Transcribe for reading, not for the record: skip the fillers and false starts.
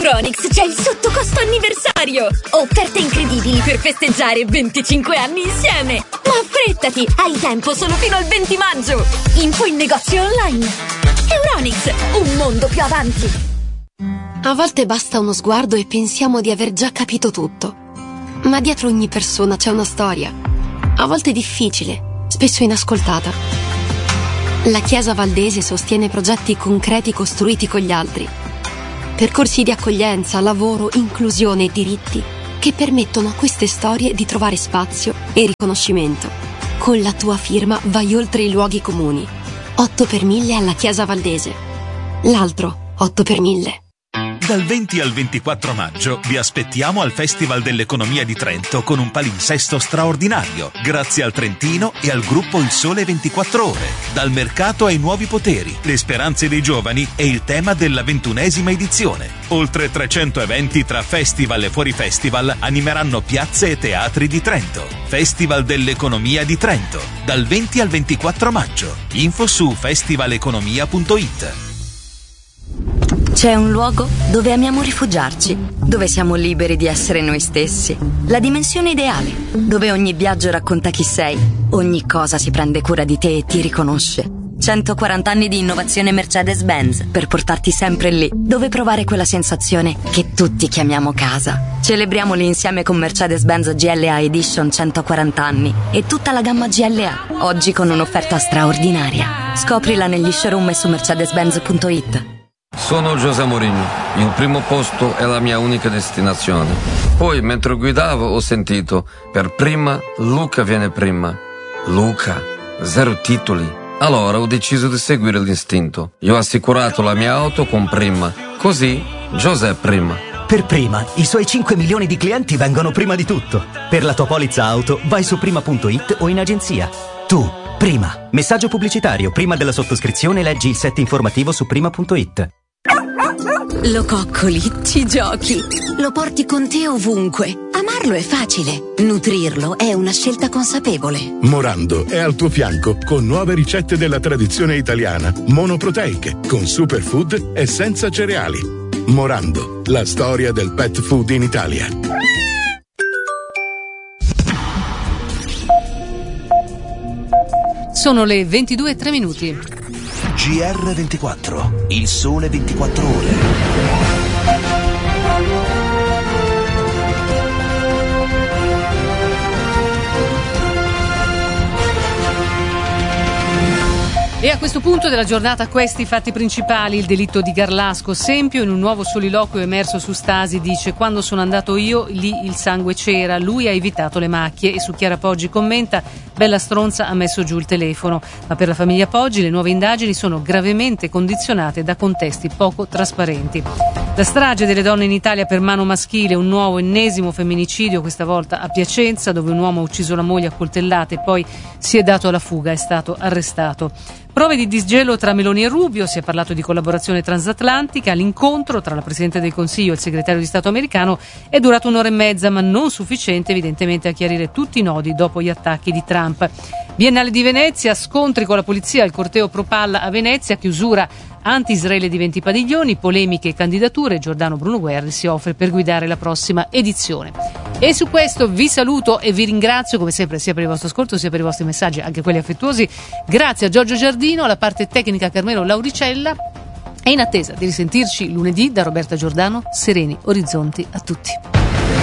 Euronics c'è il sottocosto anniversario! Offerte incredibili per festeggiare 25 anni insieme! Ma affrettati! Hai tempo solo fino al 20 maggio! Info in negozio online! Euronics, un mondo più avanti! A volte basta uno sguardo e pensiamo di aver già capito tutto. Ma dietro ogni persona c'è una storia. A volte difficile, spesso inascoltata. La Chiesa Valdese sostiene progetti concreti costruiti con gli altri. Percorsi di accoglienza, lavoro, inclusione e diritti che permettono a queste storie di trovare spazio e riconoscimento. Con la tua firma vai oltre i luoghi comuni. 8 per 1000 alla Chiesa Valdese. L'altro 8 per 1000. Dal 20 al 24 maggio vi aspettiamo al Festival dell'Economia di Trento con un palinsesto straordinario, grazie al Trentino e al gruppo Il Sole 24 Ore. Dal mercato ai nuovi poteri, le speranze dei giovani e il tema della 21ª edizione. Oltre 300 eventi tra festival e fuori festival animeranno piazze e teatri di Trento. Festival dell'Economia di Trento, dal 20 al 24 maggio. Info su festivaleconomia.it. C'è un luogo dove amiamo rifugiarci, dove siamo liberi di essere noi stessi. La dimensione ideale, dove ogni viaggio racconta chi sei, ogni cosa si prende cura di te e ti riconosce. 140 anni di innovazione Mercedes-Benz per portarti sempre lì, dove provare quella sensazione che tutti chiamiamo casa. Celebriamoli insieme con Mercedes-Benz GLA Edition 140 anni e tutta la gamma GLA, oggi con un'offerta straordinaria. Scoprila negli showroom e su mercedes-benz.it. Sono José Mourinho, il primo posto è la mia unica destinazione. Poi, mentre guidavo, ho sentito, per prima, Luca viene prima. Luca, 0 titoli. Allora ho deciso di seguire l'istinto. Io ho assicurato la mia auto con Prima. Così, José prima. Per Prima, i suoi 5 milioni di clienti vengono prima di tutto. Per la tua polizza auto, vai su prima.it o in agenzia. Tu, Prima. Messaggio pubblicitario. Prima della sottoscrizione leggi il set informativo su prima.it. Lo coccoli, ci giochi, lo porti con te ovunque. Amarlo è facile, nutrirlo è una scelta consapevole. Morando è al tuo fianco con nuove ricette della tradizione italiana, monoproteiche, con superfood e senza cereali. Morando, la storia del pet food in Italia. Sono le 22:03. GR24, il sole 24 ore. E a questo punto della giornata questi i fatti principali. Il delitto di Garlasco. Sempio in un nuovo soliloquio emerso su Stasi dice: quando sono andato io lì il sangue c'era, lui ha evitato le macchie. E su Chiara Poggi commenta: bella stronza, ha messo giù il telefono. Ma per la famiglia Poggi le nuove indagini sono gravemente condizionate da contesti poco trasparenti. La strage delle donne in Italia per mano maschile, un nuovo ennesimo femminicidio, questa volta a Piacenza, dove un uomo ha ucciso la moglie a coltellate e poi si è dato alla fuga, è stato arrestato. Prove di disgelo tra Meloni e Rubio, si è parlato di collaborazione transatlantica. L'incontro tra la Presidente del Consiglio e il Segretario di Stato americano è durato 1 ora e mezza, ma non sufficiente evidentemente a chiarire tutti i nodi dopo gli attacchi di Trump. Biennale di Venezia, scontri con la polizia, il corteo pro palla a Venezia, chiusura anti-Israele di 20 padiglioni, polemiche e candidature. Giordano Bruno Guerri si offre per guidare la prossima edizione. E su questo vi saluto e vi ringrazio come sempre sia per il vostro ascolto sia per i vostri messaggi, anche quelli affettuosi. Grazie a Giorgio Giardino, alla parte tecnica Carmelo Lauricella, e in attesa di risentirci lunedì da Roberta Giordano, sereni orizzonti a tutti.